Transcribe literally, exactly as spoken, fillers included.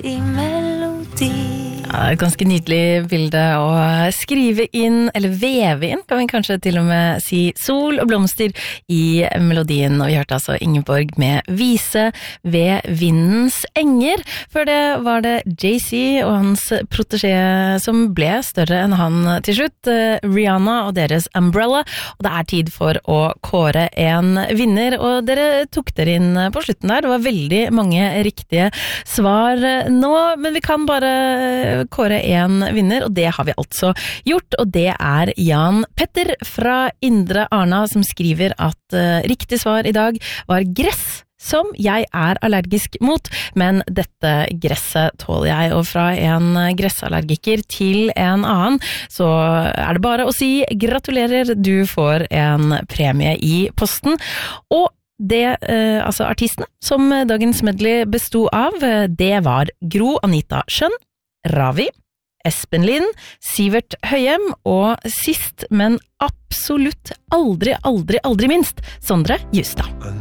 I melodi. Ja, et ganske nydelig bilde å skrive inn, eller veve inn, kan vi kanskje til og med si, sol og blomster i melodien. Og vi hørte altså Ingeborg med Vise ved vindens enger. Før det var det Jay-Z og hans protégé som ble større enn han til slutt, Rihanna og deres Umbrella. Og det er tid for å kåre en vinner, og dere tok dere inn på slutten der. Det var veldig mange riktige svar nå, men vi kan bare kåre en vinner, og det har vi altså gjort, og det er Jan Petter fra Indre Arna som skriver at uh, riktig svar i dag var gress, som jeg er allergisk mot, men dette gresset tåler jeg, og fra en gressallergiker til en annen, så er det bare å si gratulerer, du får en premie i posten, og det, eh, altså artistene som dagens medley bestod av, det var Gro Anita Schønn, Ravi, Espen Lind, Sivert Høyem og sist, men absolutt aldri, aldri, aldri minst, Sondre Justad.